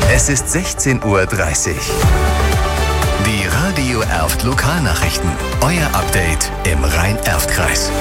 Es ist 16:30 Uhr. Die Radio Erft Lokalnachrichten. Euer Update im Rhein-Erft-Kreis.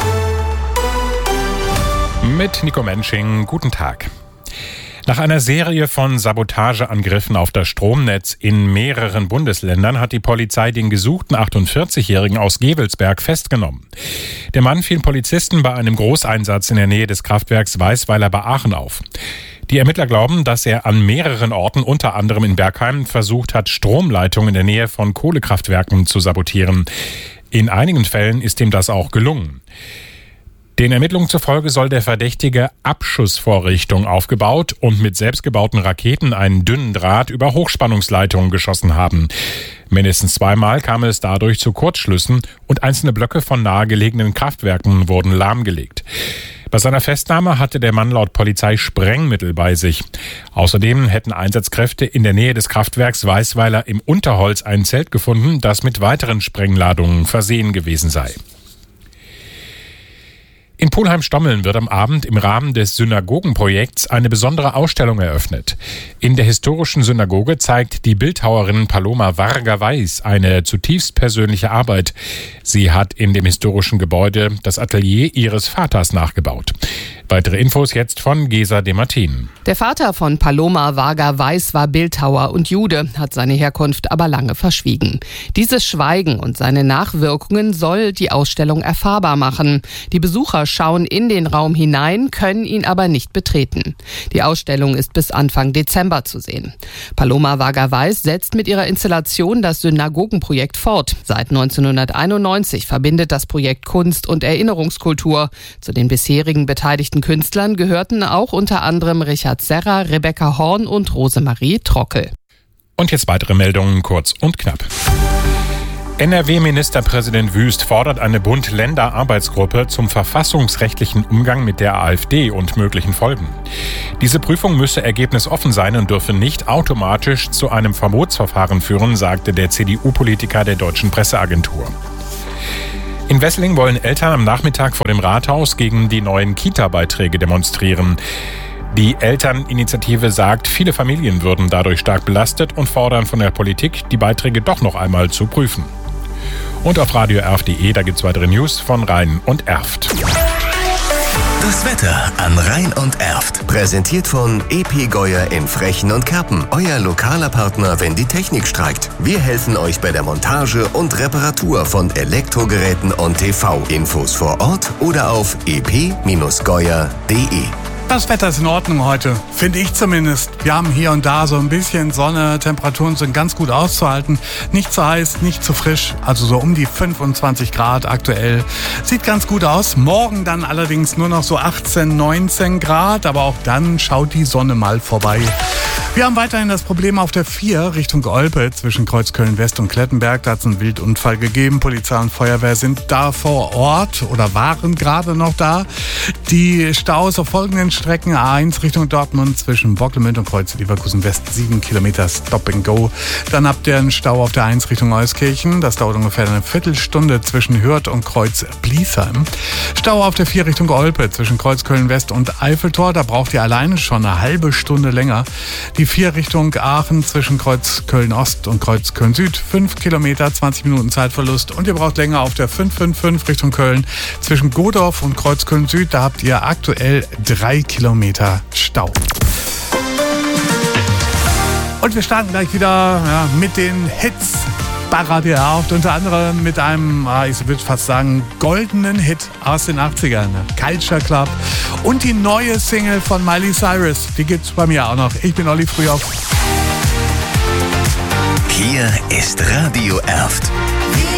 Mit Nico Mensching, guten Tag. Nach einer Serie von Sabotageangriffen auf das Stromnetz in mehreren Bundesländern hat die Polizei den gesuchten 48-Jährigen aus Gevelsberg festgenommen. Der Mann fiel Polizisten bei einem Großeinsatz in der Nähe des Kraftwerks Weißweiler bei Aachen auf. Die Ermittler glauben, dass er an mehreren Orten, unter anderem in Bergheim, versucht hat, Stromleitungen in der Nähe von Kohlekraftwerken zu sabotieren. In einigen Fällen ist ihm das auch gelungen. Den Ermittlungen zufolge soll der Verdächtige Abschussvorrichtungen aufgebaut und mit selbstgebauten Raketen einen dünnen Draht über Hochspannungsleitungen geschossen haben. Mindestens zweimal kam es dadurch zu Kurzschlüssen und einzelne Blöcke von nahegelegenen Kraftwerken wurden lahmgelegt. Bei seiner Festnahme hatte der Mann laut Polizei Sprengmittel bei sich. Außerdem hätten Einsatzkräfte in der Nähe des Kraftwerks Weißweiler im Unterholz ein Zelt gefunden, das mit weiteren Sprengladungen versehen gewesen sei. In Pulheim-Stommeln wird am Abend im Rahmen des Synagogenprojekts eine besondere Ausstellung eröffnet. In der historischen Synagoge zeigt die Bildhauerin Paloma Varga-Weiß eine zutiefst persönliche Arbeit. Sie hat in dem historischen Gebäude das Atelier ihres Vaters nachgebaut. Weitere Infos jetzt von Gesa Demartin. Der Vater von Paloma Varga-Weiß war Bildhauer und Jude, hat seine Herkunft aber lange verschwiegen. Dieses Schweigen und seine Nachwirkungen soll die Ausstellung erfahrbar machen. Die Besucher schauen in den Raum hinein, können ihn aber nicht betreten. Die Ausstellung ist bis Anfang Dezember zu sehen. Paloma Varga-Weiß setzt mit ihrer Installation das Synagogenprojekt fort. Seit 1991 verbindet das Projekt Kunst und Erinnerungskultur. Zu den bisherigen beteiligten Künstlern gehörten auch unter anderem Richard Serra, Rebecca Horn und Rosemarie Trockel. Und jetzt weitere Meldungen, kurz und knapp. NRW-Ministerpräsident Wüst fordert eine Bund-Länder-Arbeitsgruppe zum verfassungsrechtlichen Umgang mit der AfD und möglichen Folgen. Diese Prüfung müsse ergebnisoffen sein und dürfe nicht automatisch zu einem Verbotsverfahren führen, sagte der CDU-Politiker der Deutschen Presseagentur. In Wesseling wollen Eltern am Nachmittag vor dem Rathaus gegen die neuen Kita-Beiträge demonstrieren. Die Elterninitiative sagt, viele Familien würden dadurch stark belastet und fordern von der Politik, die Beiträge doch noch einmal zu prüfen. Und auf radioerft.de, da gibt's weitere News von Rhein und Erft. Das Wetter an Rhein und Erft. Präsentiert von EP Geuer in Frechen und Kerpen. Euer lokaler Partner, wenn die Technik streikt. Wir helfen euch bei der Montage und Reparatur von Elektrogeräten und TV. Infos vor Ort oder auf ep-geuer.de. Das Wetter ist in Ordnung heute, finde ich zumindest. Wir haben hier und da so ein bisschen Sonne, Temperaturen sind ganz gut auszuhalten. Nicht zu heiß, nicht zu frisch, also so um die 25 Grad aktuell. Sieht ganz gut aus. Morgen dann allerdings nur noch so 18, 19 Grad, aber auch dann schaut die Sonne mal vorbei. Wir haben weiterhin das Problem auf der 4 Richtung Olpe zwischen Kreuzköln-West und Klettenberg. Da hat es einen Wildunfall gegeben. Polizei und Feuerwehr sind da vor Ort oder waren gerade noch da. Die Staus auf folgenden Strecken: A1 Richtung Dortmund zwischen Bocklemünd und Kreuz-Leverkusen West 7 Kilometer Stop and Go. Dann habt ihr einen Stau auf der 1 Richtung Euskirchen. Das dauert ungefähr eine Viertelstunde zwischen Hürth und Kreuz-Bliesheim. Stau auf der 4 Richtung Olpe zwischen Kreuzköln-West und Eiffeltor. Da braucht ihr alleine schon eine halbe Stunde länger. Die 4 Richtung Aachen zwischen Kreuzköln-Ost und Kreuzköln-Süd. 5 Kilometer, 20 Minuten Zeitverlust. Und ihr braucht länger auf der 555 Richtung Köln zwischen Godorf und Kreuzköln-Süd. Da habt ihr aktuell 3 Kilometer Stau. Und wir starten gleich wieder mit den Hits bei Radio Erft, unter anderem mit einem, ich würde fast sagen, goldenen Hit aus den 80ern, Culture Club. Und die neue Single von Miley Cyrus, die gibt's bei mir auch noch. Ich bin Olli Frühauf. Hier ist Radio Erft.